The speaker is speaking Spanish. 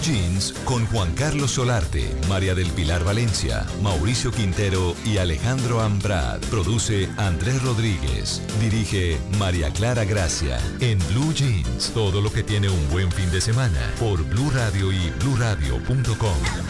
Jeans con Juan Carlos Solarte, María del Pilar Valencia, Mauricio Quintero y Alejandro Ambrad. Produce Andrés Rodríguez. Dirige María Clara Gracia. En Blue Jeans, todo lo que tiene un buen fin de semana. Por Blue Radio y bluradio.com.